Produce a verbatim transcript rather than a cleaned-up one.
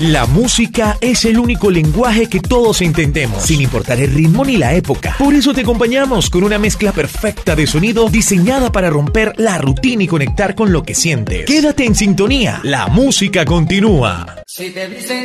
La música es el único lenguaje que todos entendemos, sin importar el ritmo ni la época. Por eso te acompañamos con una mezcla perfecta de sonido diseñada para romper la rutina y conectar con lo que sientes. Quédate en sintonía, la música continúa. Si te dicen